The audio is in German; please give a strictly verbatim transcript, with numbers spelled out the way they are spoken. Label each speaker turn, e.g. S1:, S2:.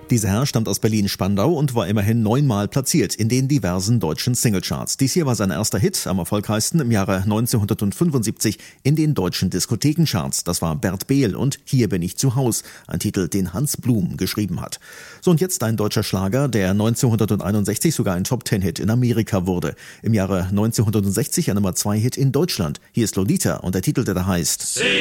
S1: Dieser Herr stammt aus Berlin-Spandau und war immerhin neunmal platziert in den diversen deutschen Singlecharts. Dies hier war sein erster Hit, am erfolgreichsten im Jahre neunzehnhundertfünfundsiebzig in den deutschen Diskothekencharts. Das war Bert Behl und Hier bin ich zu Haus, ein Titel, den Hans Blum geschrieben hat. So, und jetzt ein deutscher Schlager, der neunzehnhunderteinundsechzig sogar ein Top-Ten-Hit in Amerika wurde. Im Jahre neunzehnhundertsechzig ein Nummer zwei Hit in Deutschland. Hier ist Lolita und der Titel, der da heißt